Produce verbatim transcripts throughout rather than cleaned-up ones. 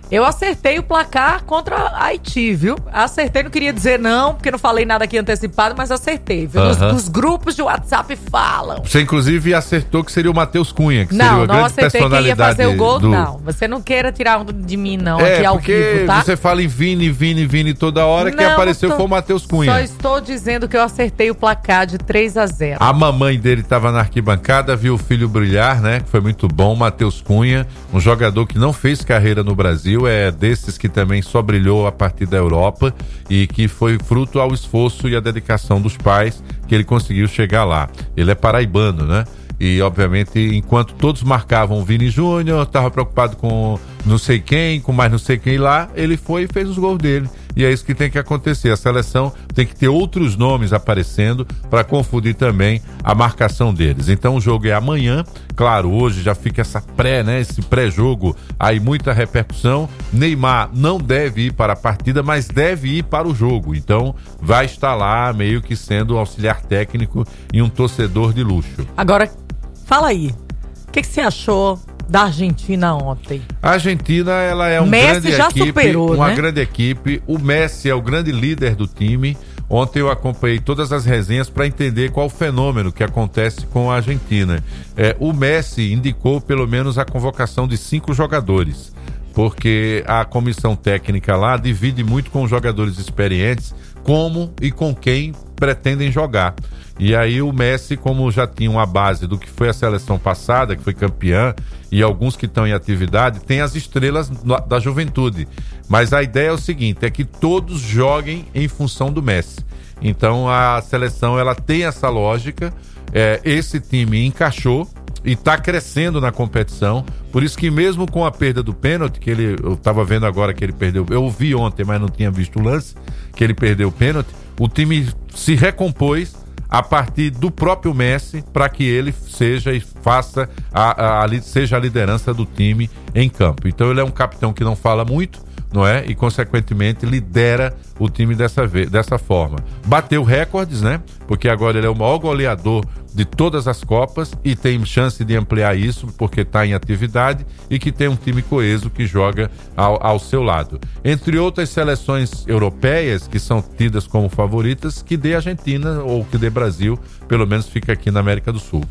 Eu acertei o placar contra Haiti, viu? Acertei, não queria dizer não, porque não falei nada aqui antecipado, mas acertei, viu? Uhum. Nos, nos grupos de WhatsApp falam. Você, inclusive, acertou que seria o Matheus Cunha, que não, seria a não grande acertei personalidade quem ia fazer o gol, do... não. Você não queira tirar de mim, não, é, aqui ao porque vivo, tá? você fala em Vini, Vini, Vini toda hora, não, quem apareceu tô... foi o Matheus Cunha. Só estou dizendo que eu acertei o placar de três a zero. A mamãe dele estava na arquibancada, viu o filho brilhar, né? Que foi muito bom. Matheus Cunha, um jogador que não fez carreira no Brasil, é desses que também só brilhou a partir da Europa e que foi fruto ao esforço e à dedicação dos pais que ele conseguiu chegar lá. Ele é paraibano, né? E, obviamente, enquanto todos marcavam o Vini Júnior, estava preocupado com não sei quem, com mais não sei quem lá, ele foi e fez os gols dele. E é isso que tem que acontecer. A seleção tem que ter outros nomes aparecendo para confundir também a marcação deles. Então o jogo é amanhã. Claro, hoje já fica essa pré, né? Esse pré-jogo, aí muita repercussão. Neymar não deve ir para a partida, mas deve ir para o jogo. Então vai estar lá meio que sendo auxiliar técnico e um torcedor de luxo. Agora, fala aí, o que, que você achou da Argentina ontem? A Argentina, ela é um Messi grande já equipe, superou, uma né? grande equipe. O Messi é o grande líder do time. Ontem eu acompanhei todas as resenhas para entender qual o fenômeno que acontece com a Argentina. É, o Messi indicou pelo menos a convocação de cinco jogadores, porque a comissão técnica lá divide muito com os jogadores experientes como e com quem pretendem jogar. E aí o Messi, como já tinha uma base do que foi a seleção passada, que foi campeã, e alguns que estão em atividade, tem as estrelas da juventude. Mas a ideia é o seguinte, é que todos joguem em função do Messi. Então a seleção, ela tem essa lógica, é, esse time encaixou e está crescendo na competição, por isso que mesmo com a perda do pênalti, que ele, eu estava vendo agora que ele perdeu, eu vi ontem, mas não tinha visto o lance, que ele perdeu o pênalti, o time se recompôs a partir do próprio Messi para que ele seja e faça a, a, a, seja a liderança do time em campo. Então ele é um capitão que não fala muito, não é? E consequentemente lidera o time dessa, vez, dessa forma. Bateu recordes, né? Porque agora ele é o maior goleador de todas as Copas e tem chance de ampliar isso porque está em atividade e que tem um time coeso que joga ao, ao seu lado. Entre outras seleções europeias que são tidas como favoritas, que dê Argentina ou que dê Brasil, pelo menos fica aqui na América do Sul.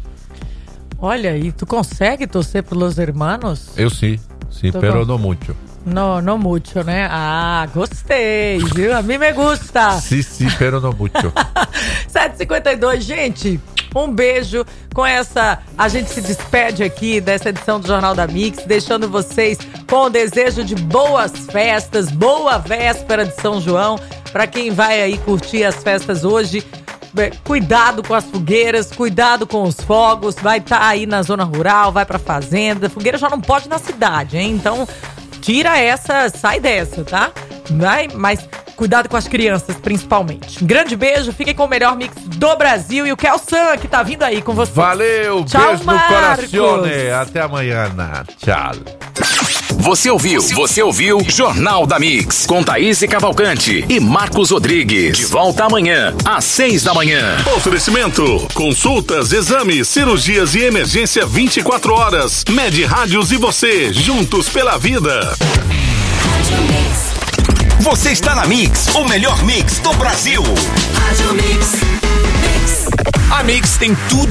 Olha, e tu consegue torcer pelos hermanos? Eu sim, sim, Tô pero com... no mucho. No, no mucho, né? Ah, gostei, viu? A mim me gusta. Sim, sim, pero no mucho. sete e cinquenta e dois, gente, um beijo. Com essa, a gente se despede aqui dessa edição do Jornal da Mix, deixando vocês com o desejo de boas festas, boa véspera de São João. Pra quem vai aí curtir as festas hoje, cuidado com as fogueiras, cuidado com os fogos, vai estar tá aí na zona rural, vai pra fazenda. Fogueira já não pode na cidade, hein? Então tira essa, sai dessa, tá? Vai, mas cuidado com as crianças, principalmente. Um grande beijo, fiquem com o melhor mix do Brasil e o Kelsan, que tá vindo aí com vocês. Valeu, tchau, beijo Marcos. no coração. Até amanhã, tchau. Você ouviu, você ouviu Jornal da Mix, com Thaís Cavalcante e Marcos Rodrigues. De volta amanhã, às seis da manhã. Oferecimento, consultas, exames, cirurgias e emergência vinte e quatro horas. Med Rádios e você, juntos pela vida. Você está na Mix, o melhor mix do Brasil. A Mix tem tudo